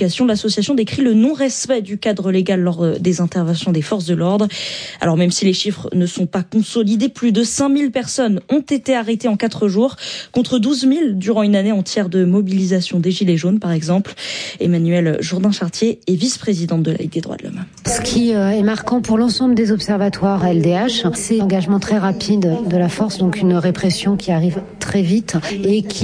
revendications. L'association décrit le non-respect du cadre légal lors des interventions des forces de l'ordre. Alors même si les chiffres ne sont pas consolidés, plus de 5000 personnes ont été arrêtées en 4 jours, contre 12 000 durant une année entière de mobilisation des Gilets jaunes, par exemple. Emmanuelle Jourdain-Chartier est vice-présidente de la Ligue des droits de l'homme. Ce qui est marquant pour l'ensemble des observatoires LDH, c'est l'engagement très rapide de la force, donc une répression qui arrive très vite et qui